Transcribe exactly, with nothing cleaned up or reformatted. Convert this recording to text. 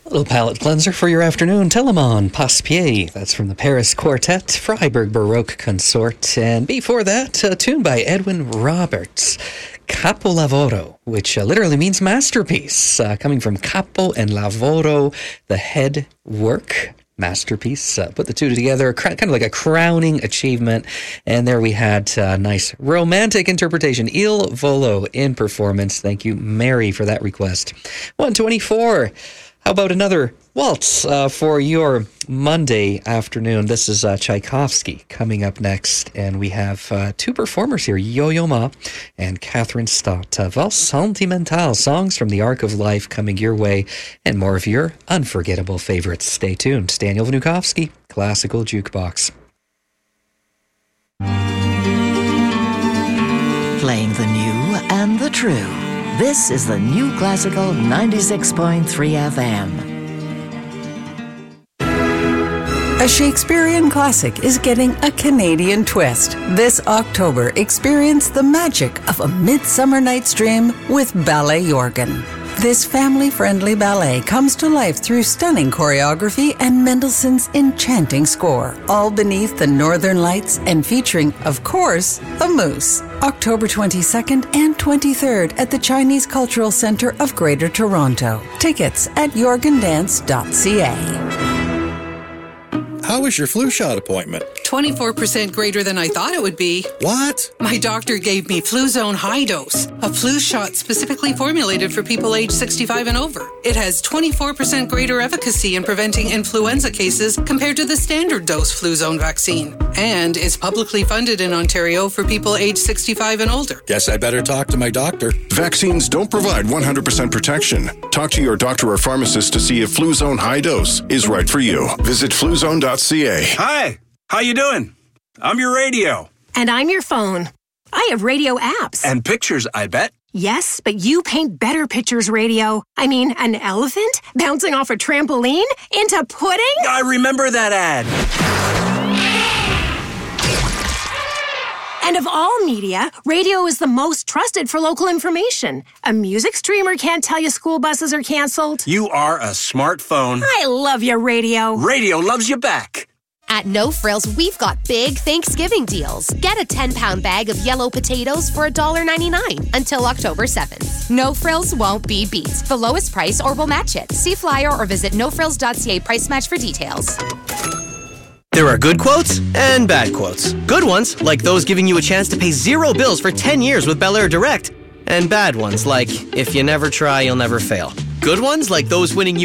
Little palate cleanser for your afternoon. Telemon Passepied. That's from the Paris Quartet, Freiburg Baroque Consort. And before that, a tune by Edwin Roberts, Capolavoro, which uh, literally means masterpiece. Uh, coming from capo and lavoro, the head work. Masterpiece. Uh, put the two together, cr- kind of like a crowning achievement. And there we had a nice romantic interpretation. Il Volo in performance. Thank you, Mary, for that request. one twenty-four. How about another waltz uh, for your Monday afternoon? This is uh, Tchaikovsky coming up next, and we have uh, two performers here, Yo-Yo Ma and Catherine Stott. Uh, Valse Sentimentale, songs from the Arc of Life coming your way, and more of your unforgettable favorites. Stay tuned. Daniel Vnukovsky, Classical Jukebox. Playing the new and the true. This is the New Classical ninety-six point three F M. A Shakespearean classic is getting a Canadian twist. This October, experience the magic of A Midsummer Night's Dream with Ballet Jorgen. This family-friendly ballet comes to life through stunning choreography and Mendelssohn's enchanting score, all beneath the northern lights and featuring, of course, a moose. October twenty-second and twenty-third at the Chinese Cultural Centre of Greater Toronto. Tickets at jorgen dance dot c a. How was your flu shot appointment? twenty-four percent greater than I thought it would be. What? My doctor gave me Fluzone High Dose, a flu shot specifically formulated for people age sixty-five and over. It has twenty-four percent greater efficacy in preventing influenza cases compared to the standard dose Fluzone vaccine, and is publicly funded in Ontario for people age sixty-five and older. Guess I better talk to my doctor. Vaccines don't provide one hundred percent protection. Talk to your doctor or pharmacist to see if Fluzone High Dose is right for you. Visit fluzone dot c a. Hi, how you doing? I'm your radio. And I'm your phone. I have radio apps. And pictures, I bet. Yes, but you paint better pictures, radio. I mean, an elephant bouncing off a trampoline into pudding? I remember that ad. And of all media, radio is the most trusted for local information. A music streamer can't tell you school buses are canceled. You are a smartphone. I love your radio. Radio loves you back. At No Frills, we've got big Thanksgiving deals. Get a ten-pound bag of yellow potatoes for one dollar ninety-nine until October seventh. No Frills won't be beat. The lowest price or we'll match it. See flyer or visit no frills dot c a price match for details. There are good quotes and bad quotes. Good ones, like those giving you a chance to pay zero bills for ten years with Bel Air Direct. And bad ones, like, if you never try, you'll never fail. Good ones, like those winning you